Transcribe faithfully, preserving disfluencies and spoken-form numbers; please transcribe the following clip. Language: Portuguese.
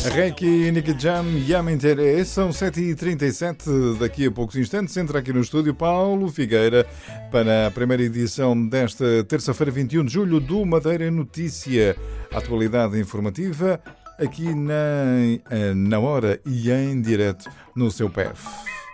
Reiki, Nicky Jam, Yamintere, são sete e trinta e sete. Daqui a poucos instantes entra aqui no estúdio Paulo Figueira para a primeira edição desta terça-feira, vinte e um de julho, do Madeira Notícia. Atualidade informativa aqui na, na hora e em direto no seu P F.